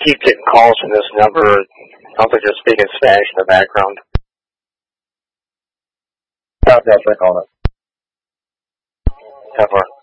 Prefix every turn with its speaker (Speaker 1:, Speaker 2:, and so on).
Speaker 1: keep getting calls from this number. Sounds like they're speaking Spanish in the background.
Speaker 2: Okay, I'll check on it.
Speaker 1: 10-4.